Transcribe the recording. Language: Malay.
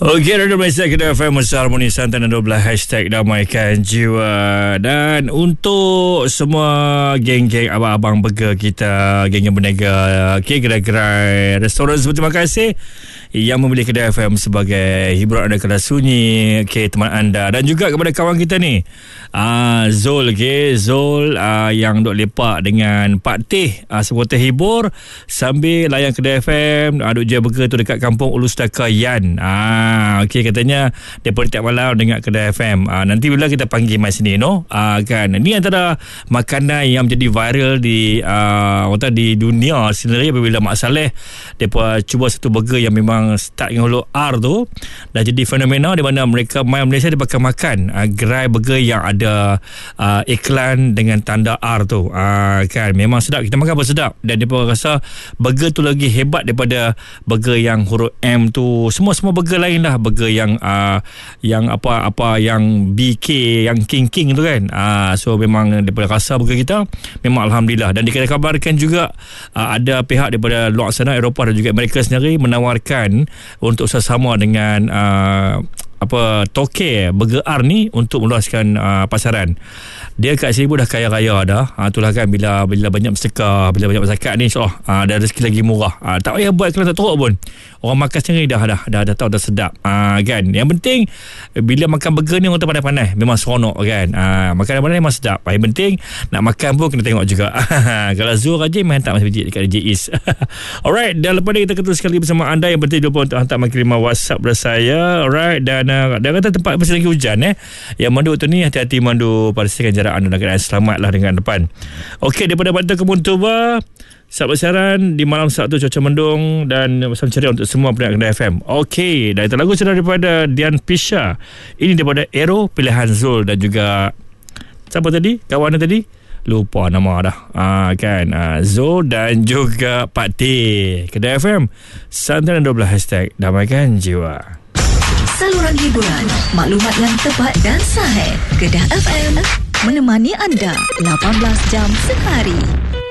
Okey, Radio Malaysia Kedah FM Besar Harmoni Santan 12 hashtag damaikan jiwa. Dan untuk semua geng-geng abang-abang burger kita, geng yang berniaga, okay, gerai-gerai restoran, terima kasih yang memilih Kedah FM sebagai hiburan anda kala sunyi, okay, teman anda. Dan juga kepada kawan kita ni, Zul, okay, Zul yang duk lepak dengan Pak Teh, semua terhibur sambil layan Kedah FM, duk jual burger tu dekat kampung Ulu Sutaka Yan. Okey, katanya daripada tiap malam dengar Kedah FM. Nanti bila kita panggil mai sini, no? Kan. Ini antara makanan yang menjadi viral di di dunia sendiri apabila Mak Saleh depa cuba satu burger yang memang start dengan huruf R tu, dah jadi fenomena di mana mereka mai Malaysia dia pakai makan gerai burger yang ada iklan dengan tanda R tu. Kan. Memang sedap, kita makan pun sedap, dan depa rasa burger tu lagi hebat daripada burger yang huruf M tu. Semua burger lain dah, burger yang apa yang BK, yang King tu kan. So memang daripada rasa burger kita memang alhamdulillah. Dan dikabarkan juga ada pihak daripada luar sana, Eropah dan juga Amerika sendiri menawarkan untuk bersama dengan Tokek Burger R ni untuk meluaskan pasaran. Dia kat sini pun dah kaya raya dah. Itulah kan, bila banyak bersedekah, bila banyak berzakat ni, insyaAllah ada rezeki lagi murah. Tak payah buat iklan tak teruk pun. Orang makan sendiri dah tahu dah sedap. Kan. Yang penting bila makan burger ni orang tu pandai-pandai, memang seronok kan. Makanan mana memang sedap. Yang penting nak makan pun kena tengok juga. Kalau Zul rajin main hantar masih biji dekat DJ Is. Alright, dan lepas ni kita ketemu sekali bersama anda. Yang penting lupa untuk hantar maklumat WhatsApp pada saya. Alright, dan dia kata tempat masih lagi hujan Yang mandu tu ni hati-hati mandu, pastikan jarak anda dan selamatlah dengan depan. Okey, daripada Batu Kebun Tuba, sahabat siaran di malam Sabtu cuaca mendung dan salam ceria untuk semua pendengar Kedah FM. Okey, dan itu lagu sudah daripada Dian Pisha. Ini daripada Aero, pilihan Zul, dan juga siapa tadi? Kawan tadi? Lupa nama dah. Kan. Zul dan juga Pak T. Kedah FM Santan 12 hashtag damaikan jiwa. Saluran hiburan, maklumat yang tepat dan sahih. Kedah FM menemani anda 18 jam sehari.